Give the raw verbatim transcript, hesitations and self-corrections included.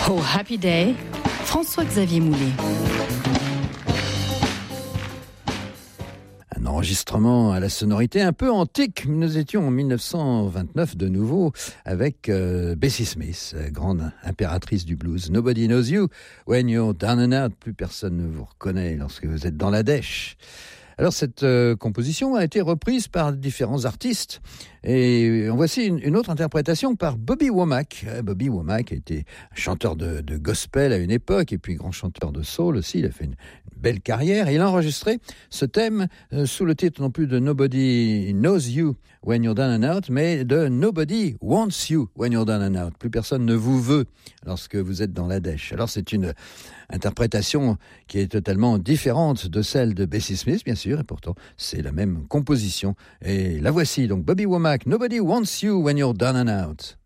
Oh Happy Day, François-Xavier Moulet. Un enregistrement à la sonorité un peu antique. Nous étions en dix-neuf cent vingt-neuf de nouveau avec euh, Bessie Smith, grande impératrice du blues. Nobody knows you when you're down and out. Plus personne ne vous reconnaît lorsque vous êtes dans la dèche. Alors cette euh, composition a été reprise par différents artistes et en voici une, une autre interprétation par Bobby Womack. Bobby Womack a été chanteur de, de gospel à une époque et puis grand chanteur de soul aussi. Il a fait une, une belle carrière et il a enregistré ce thème euh, sous le titre non plus de Nobody Knows You When You're Down and Out, mais de Nobody Wants You When You're Down and Out. Plus personne ne vous veut lorsque vous êtes dans la dèche. Alors c'est une interprétation qui est totalement différente de celle de Bessie Smith, bien sûr, et pourtant c'est la même composition. Et la voici donc, Bobby Womack, Nobody Wants You When You're Down and Out.